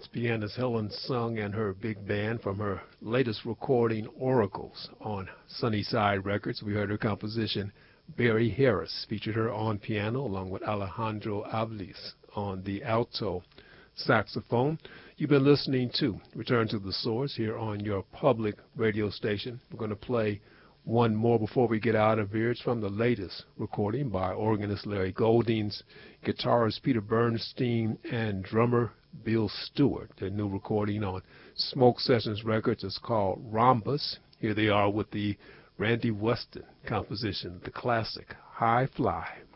That's pianist Helen Sung and her big band from her latest recording, Oracles, on Sunnyside Records. We heard her composition, Barry Harris, featured her on piano along with Alejandro Avlis on the alto saxophone. You've been listening to Return to the Source here on your public radio station. We're going to play one more before we get out of here. It's from the latest recording by organist Larry Goldings, guitarist Peter Bernstein, and drummer Bill Stewart. Their new recording on Smoke Sessions Records is called Rhombus. Here they are with the Randy Weston composition, the classic High Fly.